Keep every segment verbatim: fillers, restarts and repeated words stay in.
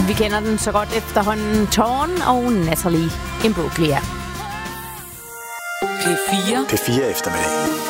Vi kender den så godt efterhånden. Torn og Natalie Imbruglia. P fire. P fire eftermiddag.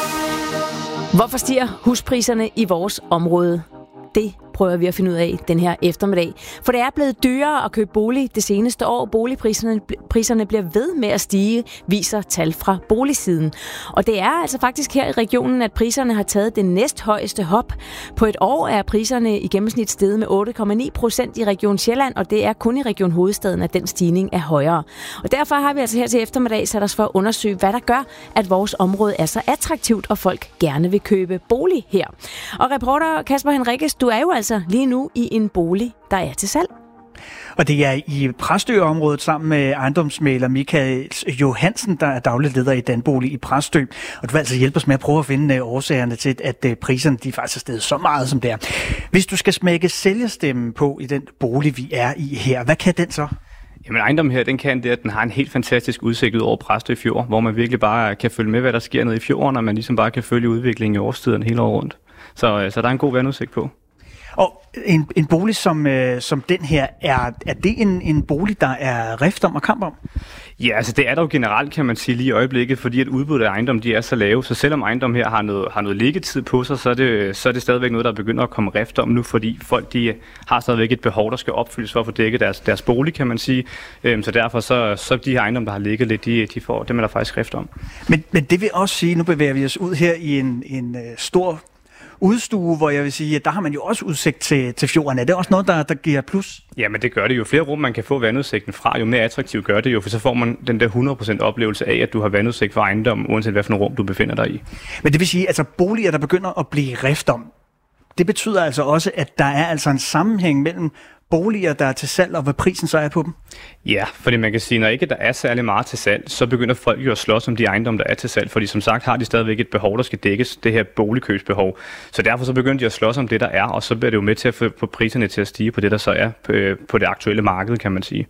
Hvorfor stiger huspriserne i vores område? Det prøver vi at finde ud af den her eftermiddag. For det er blevet dyrere at købe bolig det seneste år. Boligpriserne priserne bliver ved med at stige, viser tal fra boligsiden. Og det er altså faktisk her i regionen, at priserne har taget det næsthøjeste hop. På et år er priserne i gennemsnit steget med otte komma ni procent i Region Sjælland, og det er kun i Region Hovedstaden, at den stigning er højere. Og derfor har vi altså her til eftermiddag sat os for at undersøge, hvad der gør, at vores område er så attraktivt, og folk gerne vil købe bolig her. Og reporter Kasper Henriques, du er jo altså lige nu i en bolig, der er til salg. Og det er i Præstø-området sammen med ejendomsmægler Michael Johansen, der er daglig leder i Danbolig i Præstø. Og du vil altså hjælpe os med at prøve at finde årsagerne til, at priserne de faktisk er steget så meget, som det er. Hvis du skal smække sælgerstemmen på i den bolig, vi er i her, hvad kan den så? Jamen ejendommen her, den kan det, at den har en helt fantastisk udsigt ud over Præstø Fjord, hvor man virkelig bare kan følge med, hvad der sker nede i fjorden, og man ligesom bare kan følge udviklingen i årstiden hele året rundt. Så, så der er en god vandudsigt på. Og en, en bolig som, øh, som den her, er, er det en, en bolig, der er rift om og kamp om? Ja, altså det er der jo generelt, kan man sige, lige i øjeblikket, fordi at udbuddet af ejendom, de er så lave. Så selvom ejendom her har noget, har noget liggetid på sig, så er, det, så er det stadigvæk noget, der begynder at komme rift om nu, fordi folk de har stadigvæk et behov, der skal opfyldes for at få dækket deres, deres bolig, kan man sige. Øhm, så derfor så, så de her ejendom, der har ligget lidt, de, de får, dem er der faktisk rift om. Men, men det vil også sige, nu bevæger vi os ud her i en, en uh, stor udstue, hvor jeg vil sige, at der har man jo også udsigt til, til fjorden. Er det også noget, der, der giver plus? Ja, men det gør det jo. Flere rum, man kan få vandudsigten fra, jo mere attraktivt gør det jo, for så får man den der hundrede procent oplevelse af, at du har vandudsigt fra ejendommen, uanset hvad for en rum, du befinder dig i. Men det vil sige, altså boliger, der begynder at blive rift om, det betyder altså også, at der er altså en sammenhæng mellem boliger, der er til salg, og hvad prisen så er på dem? Ja, fordi man kan sige, når ikke der er særlig meget til salg, så begynder folk jo at slås om de ejendomme, der er til salg, fordi som sagt har de stadigvæk et behov, der skal dækkes, det her boligkøbsbehov. Så derfor så begynder de at slås om det, der er, og så bliver det jo med til at få priserne til at stige på det, der så er på det aktuelle marked, kan man sige.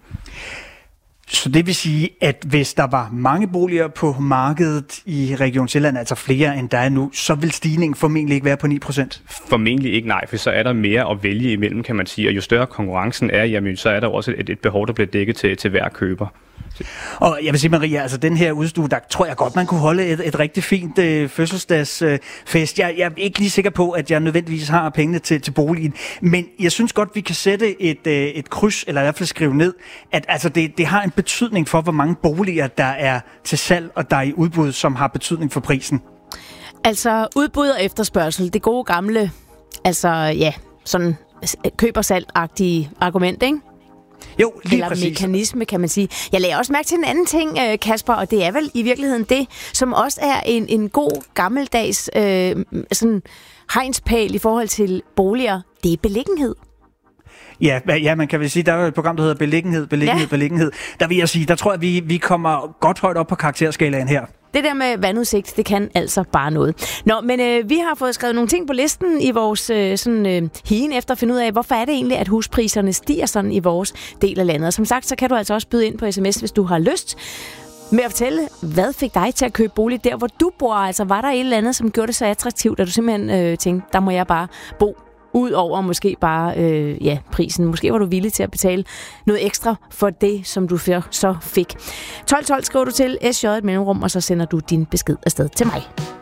Så det vil sige, at hvis der var mange boliger på markedet i Region Sjælland, altså flere end der er nu, så vil stigningen formentlig ikke være på ni procent? Formentlig ikke, nej, for så er der mere at vælge imellem, kan man sige. Og jo større konkurrencen er, jamen, så er der også et, et behov, der bliver dækket til, til hver køber. Og jeg vil sige, Maria, altså den her udstue, der tror jeg godt, man kunne holde et, et rigtig fint øh, fødselsdagsfest. Øh, jeg, jeg er ikke lige sikker på, at jeg nødvendigvis har pengene til, til boligen, men jeg synes godt, vi kan sætte et, øh, et kryds, eller i hvert fald skrive ned, at altså, det, det har en betydning for, hvor mange boliger, der er til salg, og der er i udbud, som har betydning for prisen. Altså udbud og efterspørgsel, det gode gamle, altså ja, sådan køb- og salg-agtige argument, ikke? Jo, lige Eller præcis. mekanisme, kan man sige. Jeg lagde også mærke til en anden ting, Kasper, og det er vel i virkeligheden det, som også er en, en god gammeldags øh, sådan hegnspæl i forhold til boliger. Det er beliggenhed. Ja, ja, man kan vel sige, der er jo et program, der hedder Beliggenhed, Beliggenhed, ja. Beliggenhed. Der vil jeg sige, der tror jeg, vi, vi kommer godt højt op på karakterskalaen her. Det der med vandudsigt, det kan altså bare noget. Nå, men øh, vi har fået skrevet nogle ting på listen i vores øh, sådan, øh, higen efter at finde ud af, hvorfor er det egentlig, at huspriserne stiger sådan i vores del af landet. Og som sagt, så kan du altså også byde ind på sms, hvis du har lyst, med at fortælle, hvad fik dig til at købe bolig der, hvor du bor? Altså, var der et eller andet, som gjorde det så attraktivt, at du simpelthen øh, tænkte, der må jeg bare bo? Udover måske bare øh, ja, prisen. Måske var du villig til at betale noget ekstra for det, som du så fik. tolv tolv skriver du til S J et mellemrum, og så sender du din besked afsted til mig.